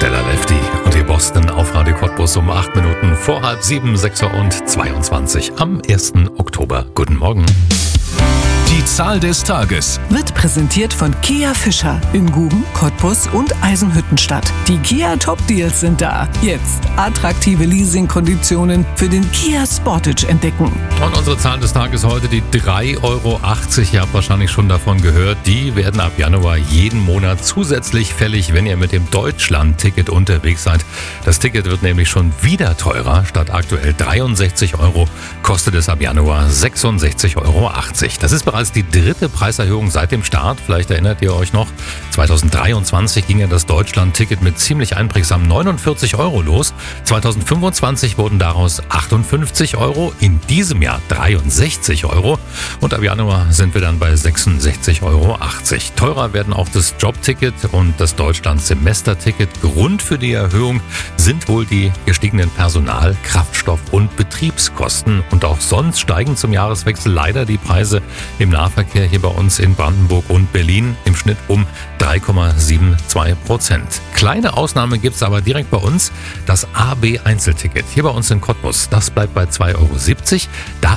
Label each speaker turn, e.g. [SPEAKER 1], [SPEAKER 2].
[SPEAKER 1] Stella Lefty und die Boston auf Radio Cottbus um 8 Minuten vor halb 7, 6:22 am 1. Oktober. Guten Morgen.
[SPEAKER 2] Die Zahl des Tages
[SPEAKER 3] wird präsentiert von Kia Fischer in Guben, Cottbus und Eisenhüttenstadt. Die Kia Top Deals sind da. Jetzt attraktive Leasingkonditionen für den Kia Sportage entdecken.
[SPEAKER 1] Und unsere Zahl des Tages heute die 3,80 Euro. Ihr habt wahrscheinlich schon davon gehört. Die werden ab Januar jeden Monat zusätzlich fällig, wenn ihr mit dem Deutschland-Ticket unterwegs seid. Das Ticket wird nämlich schon wieder teurer. Statt aktuell 63 Euro kostet es ab Januar 66,80 Euro. Das ist bereits die dritte Preiserhöhung seit dem Start. Vielleicht erinnert ihr euch noch, 2023 ging ja das Deutschland-Ticket mit ziemlich einprägsamen 49 Euro los. 2025 wurden daraus 58 Euro, in diesem Jahr 63 Euro und ab Januar sind wir dann bei 66,80 Euro. Teurer werden auch das Jobticket und das Deutschland-Semesterticket. Grund für die Erhöhung sind wohl die gestiegenen Personal-, Kraftstoff- und Betriebskosten. Und auch sonst steigen zum Jahreswechsel leider die Preise im Nahverkehr hier bei uns in Brandenburg und Berlin im Schnitt um 3,72%. Kleine Ausnahme gibt es aber direkt bei uns, das AB-Einzelticket. Hier bei uns in Cottbus, das bleibt bei 2,70 Euro. Da